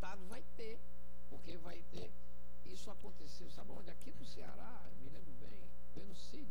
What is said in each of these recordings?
Estado vai ter, porque vai ter. Isso aconteceu, sabe onde? Aqui no Ceará, me lembro bem, vendo Cid,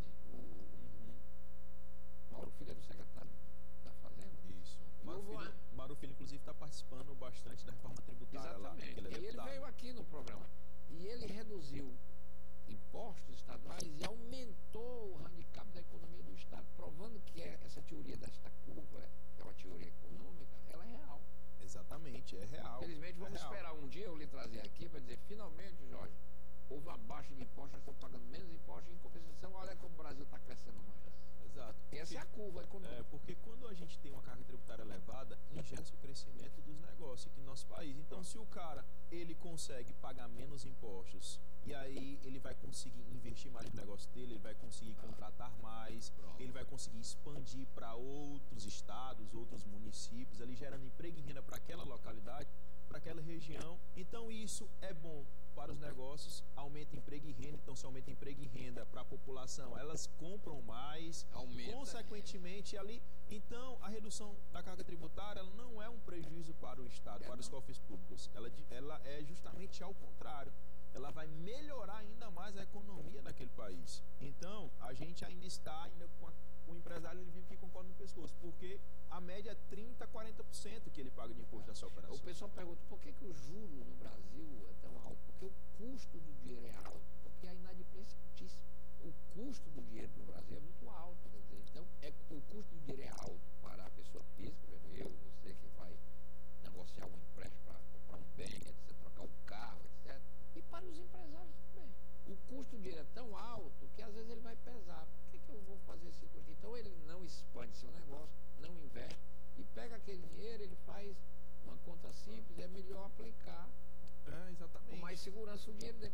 Mauro Filho era o secretário da Fazenda. Isso. Mauro Filho, inclusive, está participando bastante da reforma tributária. Exatamente. Lá, e ele veio aqui no programa. E ele reduziu impostos estaduais e aumentou o handicap da economia do Estado, provando que essa teoria desta curva, que é uma teoria econômica, ela é real. Exatamente, é real. Infelizmente, vamos esperar um dia eu lhe trazer aqui para dizer, finalmente, Jorge, houve uma baixa de impostos, nós estamos pagando menos impostos, em compensação, olha como o Brasil está crescendo mais. Exato. Essa é a curva econômica. Porque quando a gente tem uma carga tributária elevada, ingessa o crescimento dos negócios aqui no nosso país. Então, se o cara, ele consegue pagar menos impostos, e aí ele vai conseguir investir mais no negócio dele, ele vai conseguir contratar mais, ele vai conseguir expandir para outros estados, outros municípios, ali gerando emprego e renda para aquela localidade, para aquela região. Então, isso é bom para os negócios, aumenta emprego e renda. Então, se aumenta emprego e renda para a população, elas compram mais, consequentemente ali. Então, a redução da carga tributária, ela não é um prejuízo para o Estado, para os cofres públicos. Ela é justamente ao contrário. Ela vai melhorar ainda mais a economia daquele país. Então, a gente ainda está com o empresário, ele vive que concorda no pescoço, porque a média é 30%, 40% que ele paga de imposto dessa operação. O pessoal pergunta por que o juro no Brasil é tão alto? Porque o custo do dinheiro é alto, porque a inadimplência é altíssima. O custo do dinheiro no Brasil é muito alto, quer dizer, então o custo do dinheiro é alto para a pessoa física, você que vai negociar um empréstimo para comprar um bem, etc., trocar um carro, etc., e para os empresários também. O custo do dinheiro é tão alto que às vezes ele vai pesar. Por que eu vou fazer esse custo? Então ele não expande seu negócio, não investe e pega aquele dinheiro, ele faz uma conta simples, é melhor aplicar exatamente. com mais segurança o dinheiro dele.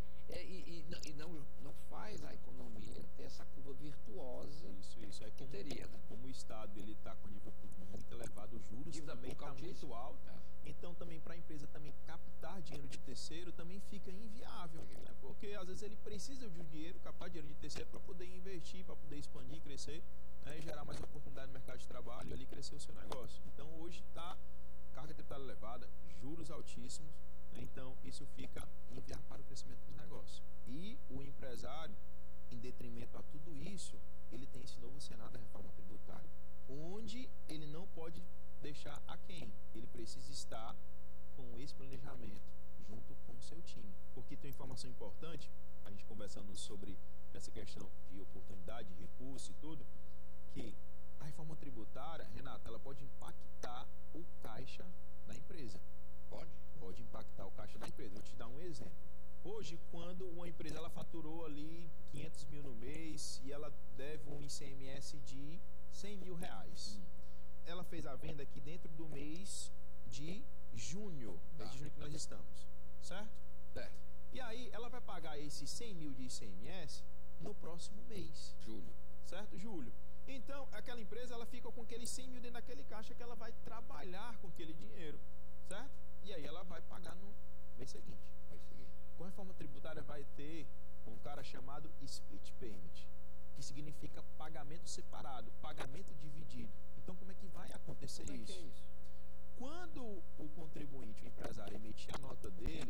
E não faz a economia ter essa curva virtuosa isso. É que como, teria, né? Como o Estado está com nível muito elevado, os juros também está muito alto. Então também para a empresa também captar dinheiro de terceiro também fica inviável, né? Porque às vezes ele precisa de um dinheiro, captar dinheiro de terceiro para poder investir, para poder expandir, crescer, né? E gerar mais oportunidade no mercado de trabalho e ali crescer o seu negócio. Então hoje está carga tributária elevada, juros altíssimos, né? Então isso fica inviável para o crescimento do negócio. E o empresário, em detrimento a tudo isso, ele tem esse novo cenário da reforma tributária, onde ele não pode deixar a quem? Ele precisa estar com esse planejamento junto com o seu time. Porque tem informação importante, a gente conversando sobre essa questão de oportunidade, de recurso e tudo, que a reforma tributária, Renata, ela pode impactar o caixa da empresa. Pode impactar o caixa da empresa. Vou te dar um exemplo. Hoje, quando uma empresa ela faturou ali 500 mil no mês e ela deve um ICMS de 100 mil reais. Ela fez a venda aqui dentro do mês de junho, mês de junho que nós estamos, certo? Certo. E aí ela vai pagar esses 100 mil de ICMS no próximo mês. Julho. Certo? Julho. Então, aquela empresa ela fica com aqueles 100 mil dentro daquele caixa que ela vai trabalhar com aquele dinheiro, certo? E aí ela vai pagar no mês seguinte. Com a reforma tributária vai ter um cara chamado split payment, que significa pagamento separado, pagamento dividido. Então, como é que vai acontecer isso? Que é isso? Quando o contribuinte, o empresário, emitir a nota dele,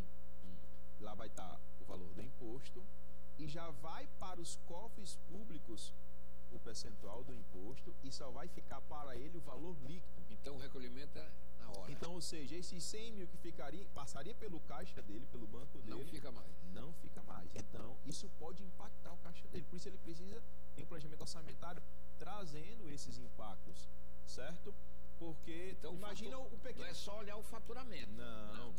lá vai estar o valor do imposto e já vai para os cofres públicos o percentual do imposto e só vai ficar para ele o valor líquido. Então, o recolhimento é na hora. Então, ou seja, esses 100 mil que passaria pelo caixa dele, pelo banco dele, não fica mais. Não fica mais. Então, isso pode impactar o caixa dele. Por isso, ele precisa ter um planejamento orçamentário trazendo esses impactos, certo? Porque, então, imagina o pequeno... Não é só olhar o faturamento. Não.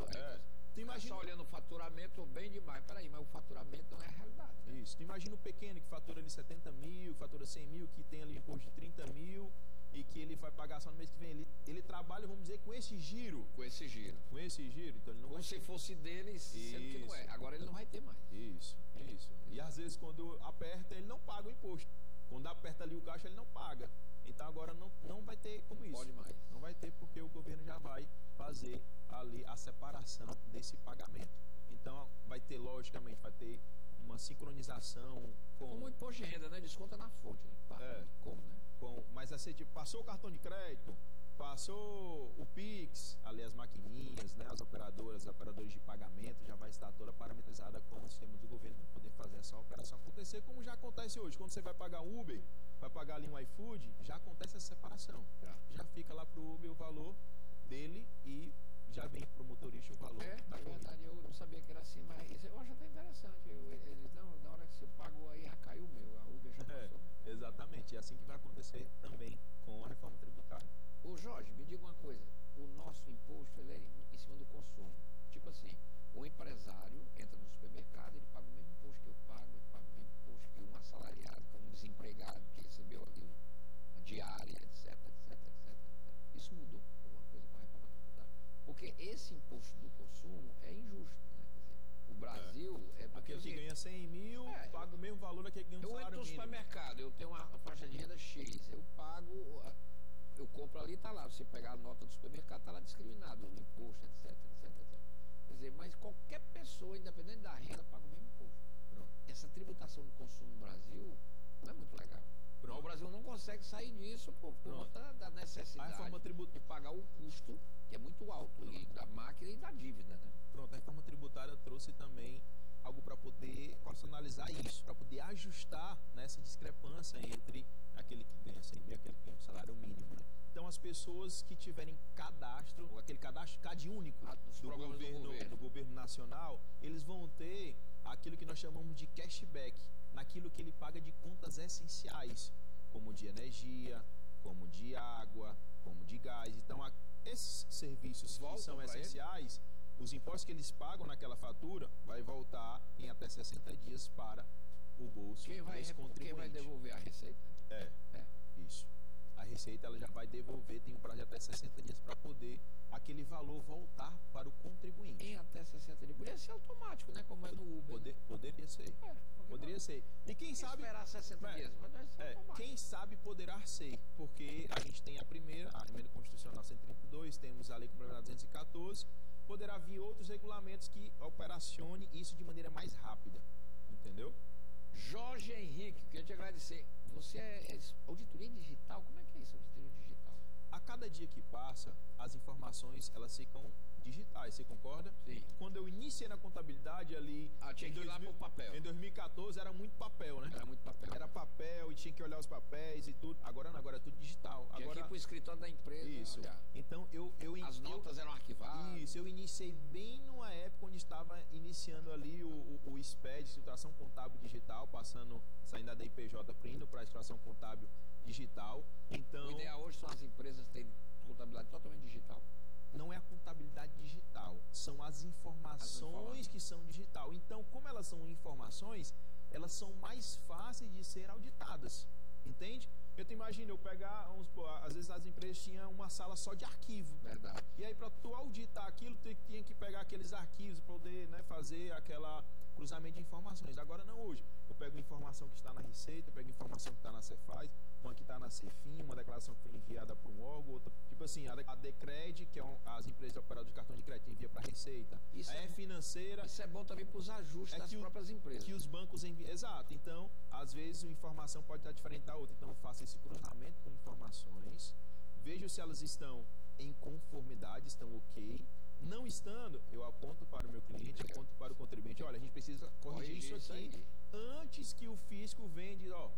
Tu imagina... só olhando o faturamento bem demais. Peraí, mas o faturamento não é a realidade. Né? Isso. Tu imagina o pequeno que fatura ali 70 mil, fatura 100 mil, que tem ali imposto de 30 mil e que ele vai pagar só no mês que vem. Ele trabalha, vamos dizer, com esse giro. Com esse giro. Então ele não Como se fosse dele, sendo que não é. Agora ele não vai ter mais. Isso. E às vezes quando aperta, ele não paga o imposto. Quando aperta ali o caixa, ele não paga. Então agora não vai ter como isso. Pode mais. Não vai ter porque o governo já vai fazer ali a separação desse pagamento. Então vai ter, logicamente, vai ter uma sincronização com... Como o imposto de renda, né? Desconta na fonte, né? Como, né? Mas assim, tipo, passou o cartão de crédito, Passou o Pix, ali as maquininhas, né, os operadores de pagamento, já vai estar toda parametrizada com o sistema do governo para poder fazer essa operação acontecer, como já acontece hoje. Quando você vai pagar um Uber, vai pagar ali um iFood, já acontece essa separação. Já fica lá pro Uber o valor dele e já vem pro motorista o valor da corrida. Verdade, eu não sabia que era assim, mas isso eu acho até interessante. Eles, não, na hora que você pagou aí, já caiu o meu, a Uber já passou. Exatamente, é assim que vai acontecer também com a reforma tributária. Ô Jorge, me diga uma coisa, o nosso imposto ele é em cima do consumo. Tipo assim, o empresário entra no supermercado, ele paga o mesmo imposto que eu pago, ele paga o mesmo imposto que um assalariado, que um desempregado que recebeu ali uma diária, etc. Isso mudou alguma coisa com a reforma tributária? Porque esse imposto do consumo é injusto, né? Quer dizer, o Brasil é porque aquele que ganha 100 mil paga o mesmo valor daquele que ganha um salário mínimo. Eu entro no supermercado, eu tenho uma faixa de renda X, eu pago, eu compro ali, tá lá, você pegar a nota do supermercado, tá lá discriminado, o imposto, etc. Quer dizer, mas qualquer pessoa, independente da renda, paga o mesmo imposto. Pronto. Essa tributação do consumo no Brasil não é muito legal. Pronto. O Brasil não consegue sair disso por conta da necessidade de pagar o custo, que é muito alto, e da máquina e da dívida, né? Pronto, a reforma tributária trouxe também algo para poder personalizar isso, para poder ajustar nessa discrepância entre aquele que ganha 100 mil e aquele que ganha um salário mínimo, né? Então, as pessoas que tiverem cadastro, aquele cadastro CadÚnico do governo nacional, eles vão ter aquilo que nós chamamos de cashback, naquilo que ele paga de contas essenciais, como de energia, como de água, como de gás. Então, esses serviços que são essenciais, os impostos que eles pagam naquela fatura vai voltar em até 60 dias para o bolso desse contribuinte. Quem vai devolver a receita? Isso. A receita ela já vai devolver, tem um prazo de até 60 dias para poder aquele valor voltar para o contribuinte. Em até 60 dias. Poderia ser automático, né? Como é no Uber. Poderia ser. Poderia ser. E quem sabe... esperar 60 dias, mas deve ser automático. Quem sabe poderá ser, porque a gente tem a emenda constitucional 132, temos a lei complementar 214, poderá vir outros regulamentos que operacione isso de maneira mais rápida. Entendeu? Jorge Henrique, queria te agradecer. Você é auditoria digital? Como é que é isso, auditoria digital? A cada dia que passa, as informações elas ficam digitais, você concorda? Sim. Quando eu iniciei na contabilidade ali... tinha que ir lá pro papel. Em 2014 era muito papel, né? Era muito papel. Era papel e tinha que olhar os papéis e tudo. Agora não, agora é tudo digital. Tinha que ir pro escritório da empresa. Isso. Então as notas eram arquivadas. Isso, eu iniciei bem numa época onde estava iniciando ali o SPED, Escrituração Contábil Digital, saindo da IPJ indo para a Escrituração Contábil Digital. Então, o ideal hoje são as empresas terem contabilidade totalmente digital. Não é a contabilidade digital, são as informações que são digital. Então, como elas são informações, elas são mais fáceis de ser auditadas, entende? Eu imagino eu pegar, às vezes as empresas tinham uma sala só de arquivo. Verdade. E aí, para tu auditar aquilo, tu tinha que pegar aqueles arquivos para poder, né, fazer aquela cruzamento de informações. Agora não, hoje. Eu pego informação que está na Receita, eu pego informação que está na Cefaz, uma que está na Cefim, uma declaração que foi enviada para um órgão, outra, tipo assim, a Decred, que é as empresas operadoras de cartão de crédito, envia para a Receita. Isso financeira. Isso é bom também para os ajustes das próprias empresas. Que os bancos enviam. Exato. Então, às vezes, uma informação pode estar diferente da outra. Então, eu faço esse cruzamento com informações, vejo se elas estão em conformidade, estão ok. Não estando, eu aponto para o meu cliente, aponto para o contribuinte, olha, a gente precisa corrigir isso aqui antes que o fisco venha e diz,